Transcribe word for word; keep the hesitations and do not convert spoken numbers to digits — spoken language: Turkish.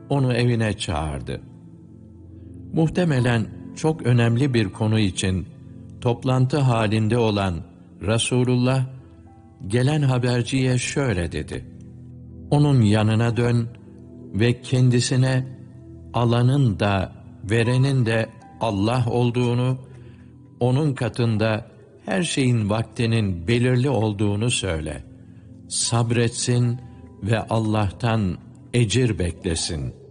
onu evine çağırdı. Muhtemelen çok önemli bir konu için toplantı halinde olan Resulullah, gelen haberciye şöyle dedi: onun yanına dön ve kendisine alanın da verenin de Allah olduğunu, onun katında her şeyin vaktinin belirli olduğunu söyle. Sabretsin ve Allah'tan ecir beklesin.